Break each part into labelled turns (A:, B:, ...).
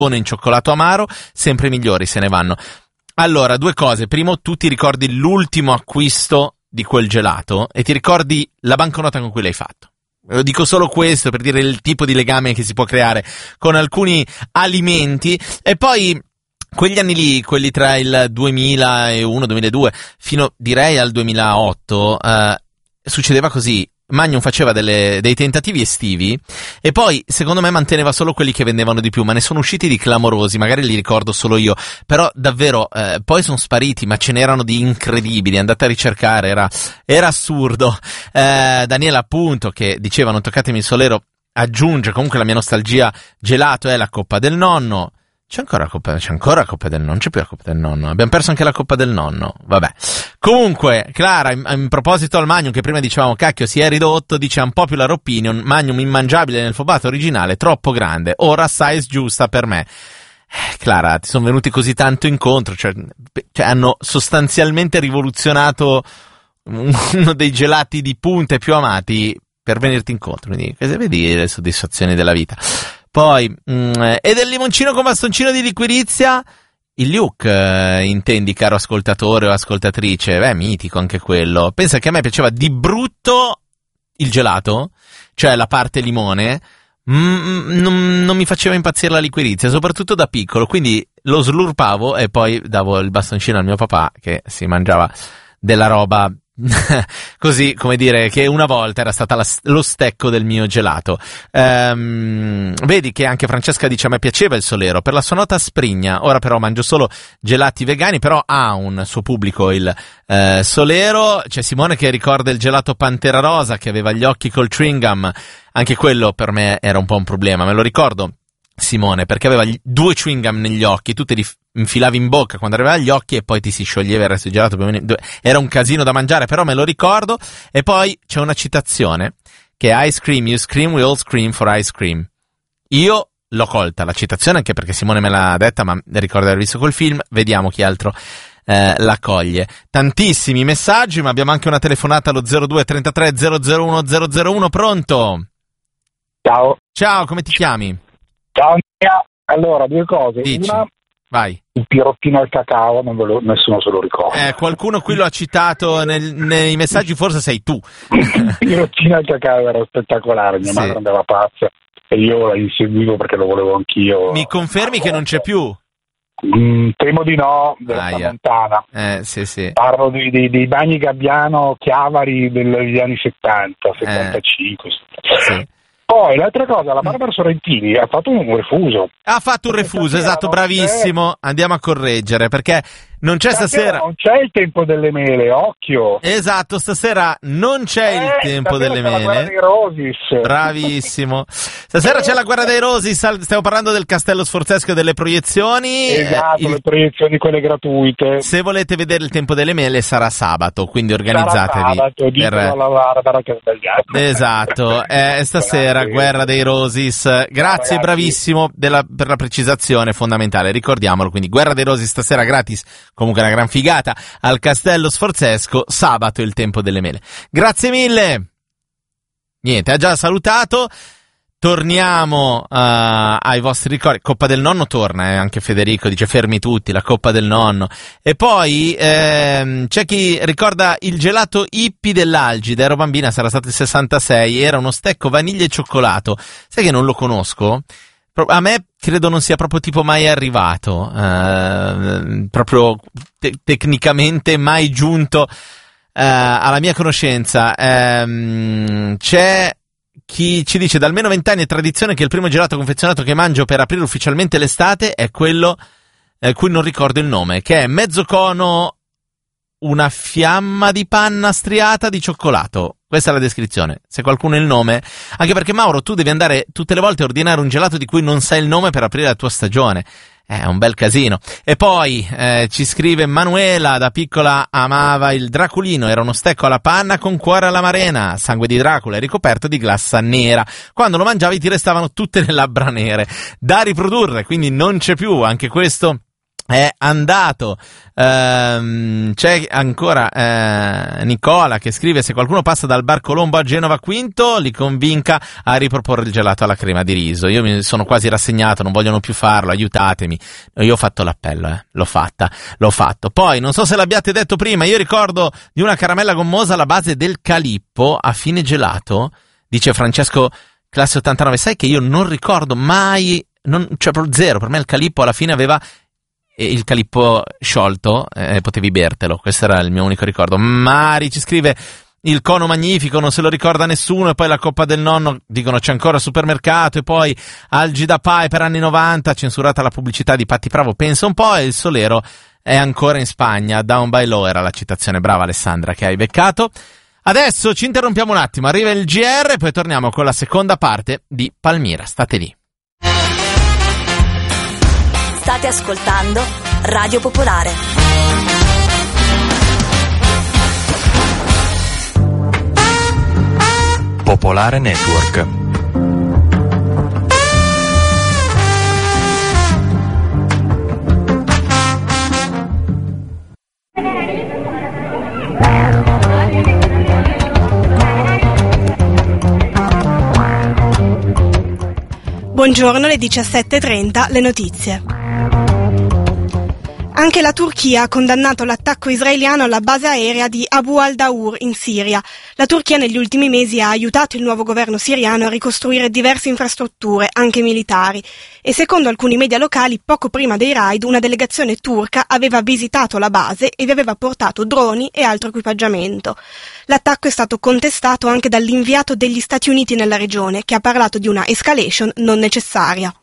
A: in cioccolato amaro, sempre i migliori se ne vanno. Allora, due cose. Primo, tu ti ricordi l'ultimo acquisto di quel gelato e ti ricordi la banconota con cui l'hai fatto. Lo dico solo questo per dire il tipo di legame che si può creare con alcuni alimenti. E poi quegli anni lì, quelli tra il 2001-2002 fino direi al 2008, succedeva così. Magnum faceva dei tentativi estivi e poi secondo me manteneva solo quelli che vendevano di più, ma ne sono usciti di clamorosi, magari li ricordo solo io, però davvero poi sono spariti, ma ce n'erano di incredibili, andate a ricercare, era assurdo. Daniela appunto, che diceva non toccatemi il solero, aggiunge comunque la mia nostalgia gelato è la coppa del nonno. C'è ancora la coppa del nonno, non c'è più la coppa del nonno, abbiamo perso anche la coppa del nonno, vabbè. Comunque, Clara, in proposito al Magnum, che prima dicevamo, cacchio, si è ridotto, dice un popular opinion, Magnum immangiabile nel formato originale, troppo grande, ora size giusta per me. Clara, ti sono venuti così tanto incontro, cioè hanno sostanzialmente rivoluzionato uno dei gelati di punta più amati per venirti incontro, quindi vedi le soddisfazioni della vita. Poi, e del limoncino con bastoncino di liquirizia? Il Luke, intendi, caro ascoltatore o ascoltatrice? Beh, mitico anche quello. Pensa che a me piaceva di brutto il gelato, cioè la parte limone, non mi faceva impazzire la liquirizia, soprattutto da piccolo, quindi lo slurpavo e poi davo il bastoncino al mio papà, che si mangiava della roba così, come dire, che una volta era stata lo stecco del mio gelato. Vedi che anche Francesca dice a me piaceva il Solero per la sua nota sprigna, ora però mangio solo gelati vegani, però ha un suo pubblico il Solero. C'è Simone che ricorda il gelato Pantera Rosa che aveva gli occhi col chewing gum, anche quello per me era un po' un problema, me lo ricordo Simone, perché aveva due chewing gum negli occhi, tu te li infilavi in bocca quando arrivava agli occhi e poi ti si scioglieva il resto del gelato, era un casino da mangiare, però me lo ricordo. E poi c'è una citazione che è ice cream, you scream, we all scream for ice cream. Io l'ho colta la citazione anche perché Simone me l'ha detta, ma ricordo di aver visto col film, vediamo chi altro la coglie. Tantissimi messaggi, ma abbiamo anche una telefonata allo 02 33 001 001. Pronto? Ciao, come ti chiami?
B: Ciao, allora due cose.
A: Dici.
B: Una,
A: vai.
B: Il pirottino al cacao, nessuno se lo ricorda.
A: Qualcuno qui lo ha citato nei messaggi, forse sei tu.
B: Il pirottino al cacao era spettacolare, mia madre andava pazza e io la inseguivo perché lo volevo anch'io.
A: Mi confermi che non c'è più?
B: Temo di no, della Tramontana.
A: Sì.
B: Parlo dei bagni Gabbiano Chiavari degli anni 70, 75.
A: Sì.
B: Poi l'altra cosa, la Barbara Sorrentini ha fatto un refuso.
A: Ha fatto un refuso, esatto, bravissimo. Andiamo a correggere perché non c'è stasera.
B: Non c'è il tempo delle mele, occhio.
A: Esatto, stasera non c'è il tempo delle mele.
B: La guerra dei Rosis.
A: Bravissimo. Stasera c'è la guerra dei Rosis. Stiamo parlando del Castello Sforzesco e delle proiezioni.
B: Esatto, le proiezioni quelle gratuite.
A: Se volete vedere il tempo delle mele sarà sabato, quindi organizzatevi.
B: Sarà sabato, alla Barbara che è sbagliato.
A: Esatto, stasera guerra dei Rosis. Grazie, bravissimo per la precisazione fondamentale. Ricordiamolo, quindi guerra dei Rosis stasera gratis. Comunque una gran figata al Castello Sforzesco, sabato il tempo delle mele. Grazie mille. Niente, ha già salutato. Torniamo ai vostri ricordi. Coppa del nonno torna, anche Federico dice fermi tutti, la coppa del nonno. E poi c'è chi ricorda il gelato hippie dell'Algida, ero bambina, sarà stato il 66, era uno stecco vaniglia e cioccolato. Sai che non lo conosco? A me credo non sia proprio tipo mai arrivato, proprio tecnicamente mai giunto alla mia conoscenza. C'è chi ci dice da almeno 20 anni è tradizione che il primo gelato confezionato che mangio per aprire ufficialmente l'estate è quello cui non ricordo il nome, che è mezzo cono, una fiamma di panna striata di cioccolato. Questa è la descrizione. Se qualcuno ha il nome, anche perché Mauro, tu devi andare tutte le volte a ordinare un gelato di cui non sai il nome per aprire la tua stagione. È un bel casino. E poi ci scrive Manuela, da piccola amava il Draculino, era uno stecco alla panna con cuore alla marena, sangue di Dracula e ricoperto di glassa nera. Quando lo mangiavi ti restavano tutte le labbra nere. Da riprodurre, quindi non c'è più, anche questo è andato. C'è ancora Nicola che scrive: se qualcuno passa dal Bar Colombo a Genova Quinto, li convinca a riproporre il gelato alla crema di riso. Io mi sono quasi rassegnato, non vogliono più farlo, aiutatemi. Io ho fatto l'appello, l'ho fatto. Poi non so se l'abbiate detto prima, io ricordo di una caramella gommosa alla base del Calippo a fine gelato, dice Francesco classe 89. Sai che io non ricordo mai, cioè proprio zero, per me il Calippo alla fine aveva il Calippo sciolto, potevi bertelo, questo era il mio unico ricordo. Mari ci scrive: il cono magnifico, non se lo ricorda nessuno, e poi la coppa del nonno, dicono c'è ancora al supermercato, e poi Algi da Pai per anni 90, censurata la pubblicità di Patti Bravo, pensa un po', e il Solero è ancora in Spagna, Down by Law era la citazione. Brava Alessandra che hai beccato. Adesso ci interrompiamo un attimo, arriva il GR e poi torniamo con la seconda parte di Palmira, state lì.
C: State ascoltando Radio Popolare.
D: Popolare Network.
E: Buongiorno, alle 17:30 le notizie. Anche la Turchia ha condannato l'attacco israeliano alla base aerea di Abu al-Daur in Siria. La Turchia negli ultimi mesi ha aiutato il nuovo governo siriano a ricostruire diverse infrastrutture, anche militari. E secondo alcuni media locali, poco prima dei raid, una delegazione turca aveva visitato la base e vi aveva portato droni e altro equipaggiamento. L'attacco è stato contestato anche dall'inviato degli Stati Uniti nella regione, che ha parlato di una escalation non necessaria.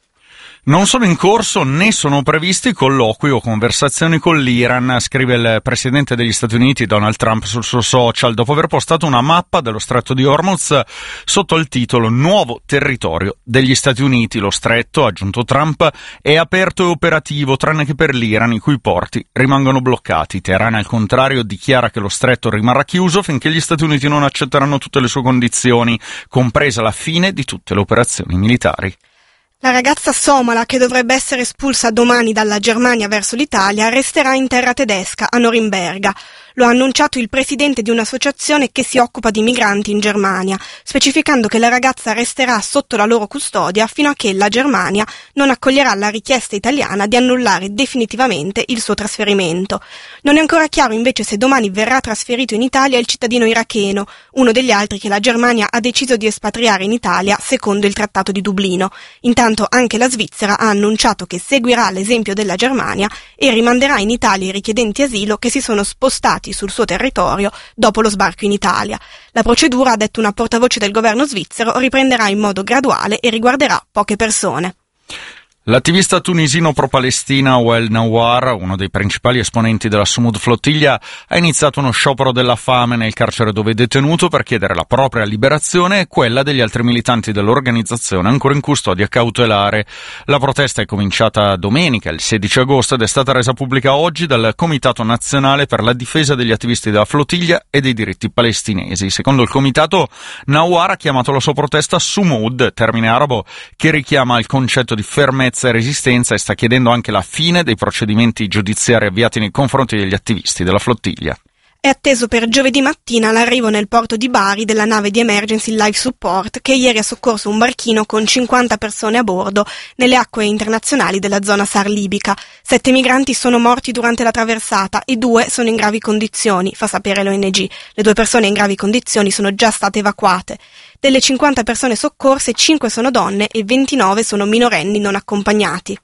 F: Non sono in corso né sono previsti colloqui o conversazioni con l'Iran, scrive il presidente degli Stati Uniti Donald Trump sul suo social, dopo aver postato una mappa dello stretto di Hormuz sotto il titolo Nuovo territorio degli Stati Uniti. Lo stretto, ha aggiunto Trump, è aperto e operativo tranne che per l'Iran, i cui porti rimangono bloccati. Teheran, al contrario, dichiara che lo stretto rimarrà chiuso finché gli Stati Uniti non accetteranno tutte le sue condizioni, compresa la fine di tutte le operazioni militari.
E: La ragazza somala, che dovrebbe essere espulsa domani dalla Germania verso l'Italia, resterà in terra tedesca, a Norimberga. Lo ha annunciato il presidente di un'associazione che si occupa di migranti in Germania, specificando che la ragazza resterà sotto la loro custodia fino a che la Germania non accoglierà la richiesta italiana di annullare definitivamente il suo trasferimento. Non è ancora chiaro invece se domani verrà trasferito in Italia il cittadino iracheno, uno degli altri che la Germania ha deciso di espatriare in Italia secondo il Trattato di Dublino. Intanto anche la Svizzera ha annunciato che seguirà l'esempio della Germania e rimanderà in Italia i richiedenti asilo che si sono spostati sul suo territorio dopo lo sbarco in Italia. La procedura, ha detto una portavoce del governo svizzero, riprenderà in modo graduale e riguarderà poche persone.
F: L'attivista tunisino pro-Palestina Wael Nawar, uno dei principali esponenti della Sumud Flottiglia, ha iniziato uno sciopero della fame nel carcere dove è detenuto per chiedere la propria liberazione e quella degli altri militanti dell'organizzazione ancora in custodia cautelare. La protesta è cominciata domenica, il 16 agosto, ed è stata resa pubblica oggi dal Comitato Nazionale per la Difesa degli Attivisti della Flottiglia e dei Diritti Palestinesi. Secondo il comitato, Nawar ha chiamato la sua protesta Sumud, termine arabo che richiama il concetto di fermezza e resistenza, e sta chiedendo anche la fine dei procedimenti giudiziari avviati nei confronti degli attivisti della flottiglia.
E: È atteso per giovedì mattina l'arrivo nel porto di Bari della nave di Emergency Life Support, che ieri ha soccorso un barchino con 50 persone a bordo nelle acque internazionali della zona SAR libica. 7 migranti sono morti durante la traversata e 2 sono in gravi condizioni, fa sapere l'ONG. Le 2 persone in gravi condizioni sono già state evacuate. Delle 50 persone soccorse, 5 sono donne e 29 sono minorenni non accompagnati.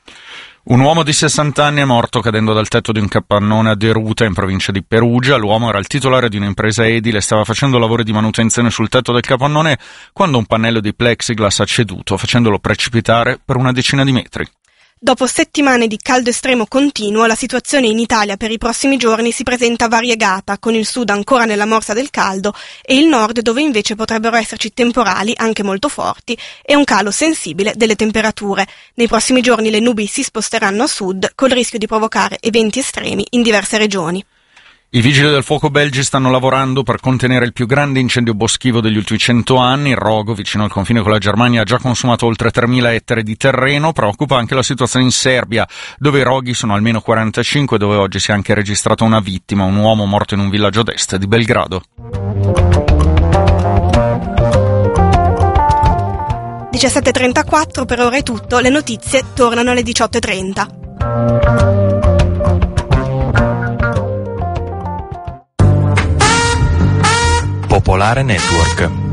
F: Un uomo di 60 anni è morto cadendo dal tetto di un capannone a Deruta, in provincia di Perugia. L'uomo era il titolare di un'impresa edile e stava facendo lavori di manutenzione sul tetto del capannone quando un pannello di plexiglass ha ceduto, facendolo precipitare per una decina di metri.
E: Dopo settimane di caldo estremo continuo, la situazione in Italia per i prossimi giorni si presenta variegata, con il sud ancora nella morsa del caldo e il nord dove invece potrebbero esserci temporali anche molto forti e un calo sensibile delle temperature. Nei prossimi giorni le nubi si sposteranno a sud col rischio di provocare eventi estremi in diverse regioni.
F: I vigili del fuoco belgi stanno lavorando per contenere il più grande incendio boschivo degli ultimi 100 anni. Il rogo, vicino al confine con la Germania, ha già consumato oltre 3.000 ettari di terreno. Preoccupa anche la situazione in Serbia, dove i roghi sono almeno 45, dove oggi si è anche registrata una vittima, un uomo morto in un villaggio ad est di Belgrado.
E: 17:34, per ora è tutto, le notizie tornano alle 18:30.
D: Popolare Network.